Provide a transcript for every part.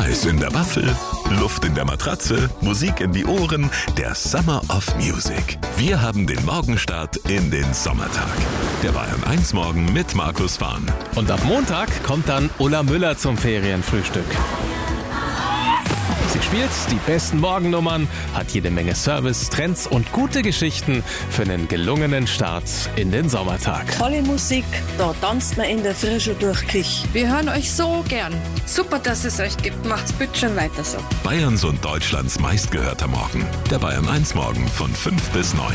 Eis in der Waffel, Luft in der Matratze, Musik in die Ohren, der Summer of Music. Wir haben den Morgenstart in den Sommertag. Der Bayern 1 Morgen mit Markus Fahn. Und ab Montag kommt dann Ulla Müller zum Ferienfrühstück. Sie spielt die besten Morgennummern, hat jede Menge Service, Trends und gute Geschichten für einen gelungenen Start in den Sommertag. Tolle Musik, da tanzt man in der Frische durch die Küche. Wir hören euch so gern. Super, dass es euch gibt. Macht's bitte schon weiter so. Bayerns und Deutschlands meistgehörter Morgen. Der Bayern 1 Morgen von 5 bis 9.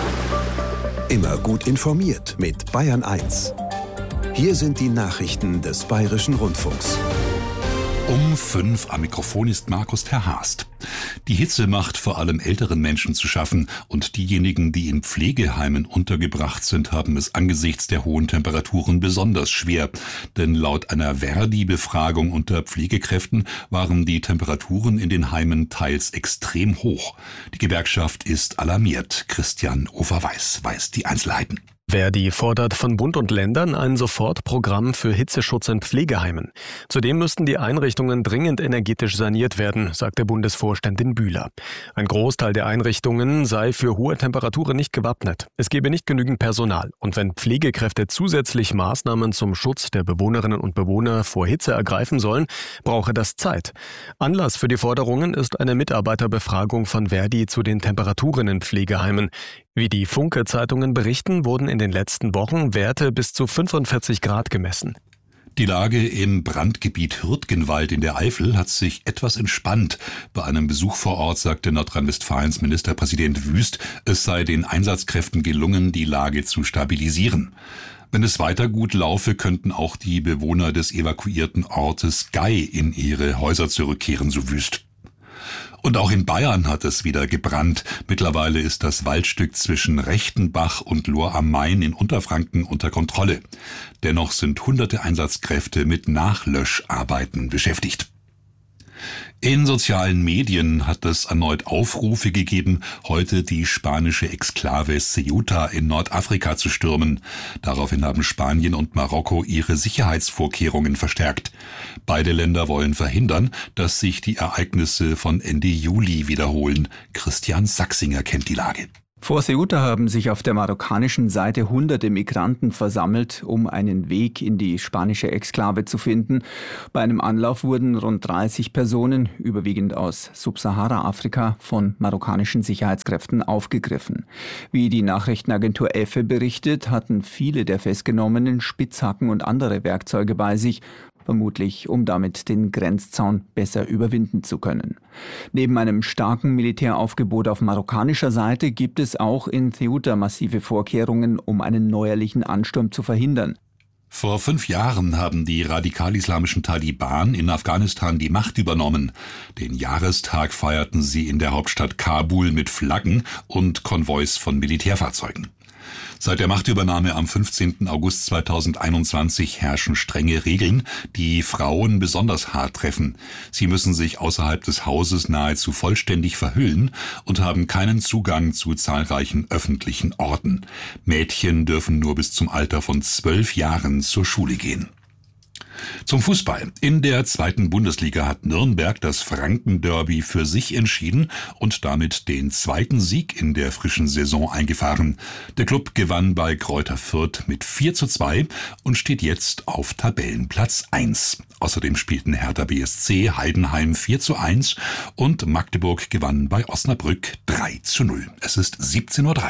Immer gut informiert mit Bayern 1. Hier sind die Nachrichten des Bayerischen Rundfunks. Um 5 am Mikrofon ist Markus Terhast. Die Hitze macht vor allem älteren Menschen zu schaffen und diejenigen, die in Pflegeheimen untergebracht sind, haben es angesichts der hohen Temperaturen besonders schwer. Denn laut einer Verdi-Befragung unter Pflegekräften waren die Temperaturen in den Heimen teils extrem hoch. Die Gewerkschaft ist alarmiert. Christian Overweis weiß die Einzelheiten. Verdi fordert von Bund und Ländern ein Sofortprogramm für Hitzeschutz in Pflegeheimen. Zudem müssten die Einrichtungen dringend energetisch saniert werden, sagt der Bundesvorständin Bühler. Ein Großteil der Einrichtungen sei für hohe Temperaturen nicht gewappnet. Es gebe nicht genügend Personal. Und wenn Pflegekräfte zusätzlich Maßnahmen zum Schutz der Bewohnerinnen und Bewohner vor Hitze ergreifen sollen, brauche das Zeit. Anlass für die Forderungen ist eine Mitarbeiterbefragung von Verdi zu den Temperaturen in Pflegeheimen. Wie die Funke-Zeitungen berichten, wurden in den letzten Wochen Werte bis zu 45 Grad gemessen. Die Lage im Brandgebiet Hürtgenwald in der Eifel hat sich etwas entspannt. Bei einem Besuch vor Ort sagte Nordrhein-Westfalens Ministerpräsident Wüst, es sei den Einsatzkräften gelungen, die Lage zu stabilisieren. Wenn es weiter gut laufe, könnten auch die Bewohner des evakuierten Ortes Gei in ihre Häuser zurückkehren, so Wüst. Und auch in Bayern hat es wieder gebrannt. Mittlerweile ist das Waldstück zwischen Rechtenbach und Lohr am Main in Unterfranken unter Kontrolle. Dennoch sind hunderte Einsatzkräfte mit Nachlöscharbeiten beschäftigt. In sozialen Medien hat es erneut Aufrufe gegeben, heute die spanische Exklave Ceuta in Nordafrika zu stürmen. Daraufhin haben Spanien und Marokko ihre Sicherheitsvorkehrungen verstärkt. Beide Länder wollen verhindern, dass sich die Ereignisse von Ende Juli wiederholen. Christian Sachsinger kennt die Lage. Vor Ceuta haben sich auf der marokkanischen Seite hunderte Migranten versammelt, um einen Weg in die spanische Exklave zu finden. Bei einem Anlauf wurden rund 30 Personen, überwiegend aus Subsahara-Afrika, von marokkanischen Sicherheitskräften aufgegriffen. Wie die Nachrichtenagentur EFE berichtet, hatten viele der Festgenommenen Spitzhacken und andere Werkzeuge bei sich, vermutlich um damit den Grenzzaun besser überwinden zu können. Neben einem starken Militäraufgebot auf marokkanischer Seite gibt es auch in Ceuta massive Vorkehrungen, um einen neuerlichen Ansturm zu verhindern. Vor 5 Jahren haben die radikal-islamischen Taliban in Afghanistan die Macht übernommen. Den Jahrestag feierten sie in der Hauptstadt Kabul mit Flaggen und Konvois von Militärfahrzeugen. Seit der Machtübernahme am 15. August 2021 herrschen strenge Regeln, die Frauen besonders hart treffen. Sie müssen sich außerhalb des Hauses nahezu vollständig verhüllen und haben keinen Zugang zu zahlreichen öffentlichen Orten. Mädchen dürfen nur bis zum Alter von 12 Jahren zur Schule gehen. Zum Fußball. In der 2. Bundesliga hat Nürnberg das Franken-Derby für sich entschieden und damit den 2. Sieg in der frischen Saison eingefahren. Der Klub gewann bei Greuther Fürth mit 4:2 und steht jetzt auf Tabellenplatz 1. Außerdem spielten Hertha BSC Heidenheim 4:1 und Magdeburg gewann bei Osnabrück 3:0. Es ist 17:03 Uhr.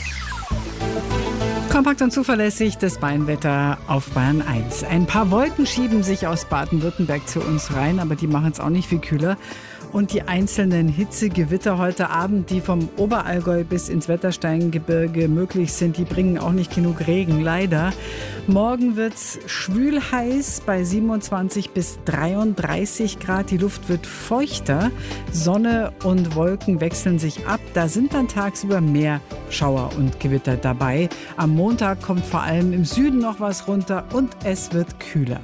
Kompakt und zuverlässig das Bayernwetter auf Bayern 1. Ein paar Wolken schieben sich aus Baden-Württemberg zu uns rein, aber die machen es auch nicht viel kühler. Und die einzelnen Hitzegewitter heute Abend, die vom Oberallgäu bis ins Wettersteingebirge möglich sind, die bringen auch nicht genug Regen, leider. Morgen wird's schwül heiß bei 27 bis 33 Grad. Die Luft wird feuchter. Sonne und Wolken wechseln sich ab. Da sind dann tagsüber mehr Schauer und Gewitter dabei. Am Montag kommt vor allem im Süden noch was runter und es wird kühler.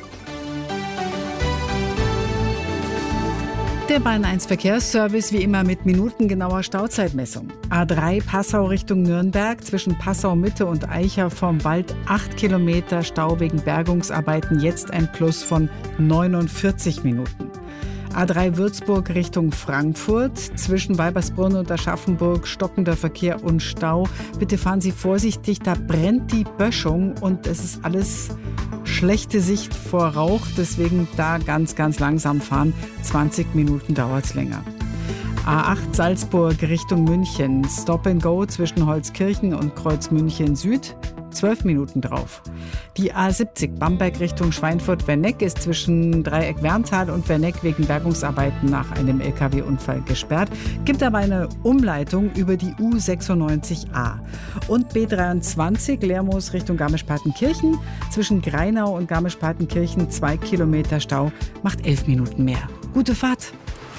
Der Bayern 1 Verkehrsservice wie immer mit minutengenauer Stauzeitmessung. A3 Passau Richtung Nürnberg, zwischen Passau Mitte und Eicher vorm Wald 8 Kilometer Stau wegen Bergungsarbeiten, jetzt ein Plus von 49 Minuten. A3 Würzburg Richtung Frankfurt. Zwischen Weibersbrunn und Aschaffenburg stockender Verkehr und Stau. Bitte fahren Sie vorsichtig, da brennt die Böschung und es ist alles schlechte Sicht vor Rauch. Deswegen da ganz, ganz langsam fahren. 20 Minuten dauert es länger. A8 Salzburg Richtung München. Stop and Go zwischen Holzkirchen und Kreuz München Süd. 12 Minuten drauf. Die A70 Bamberg Richtung Schweinfurt-Werneck ist zwischen Dreieck Werntal und Werneck wegen Bergungsarbeiten nach einem LKW-Unfall gesperrt. Gibt aber eine Umleitung über die U96A. Und B23 Lermoos Richtung Garmisch-Partenkirchen. Zwischen Greinau und Garmisch-Partenkirchen 2 Kilometer Stau. Macht 11 Minuten mehr. Gute Fahrt.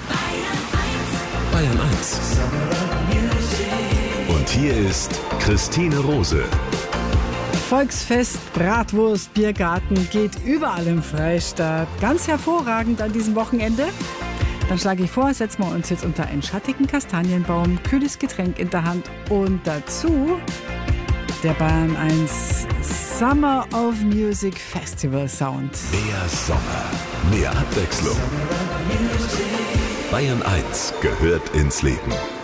Bayern 1. Und hier ist Christine Rose. Volksfest, Bratwurst, Biergarten geht überall im Freistaat. Ganz hervorragend an diesem Wochenende. Dann schlage ich vor, setzen wir uns jetzt unter einen schattigen Kastanienbaum, kühles Getränk in der Hand und dazu der Bayern 1 Summer of Music Festival Sound. Mehr Sommer, mehr Abwechslung. Bayern 1 gehört ins Leben.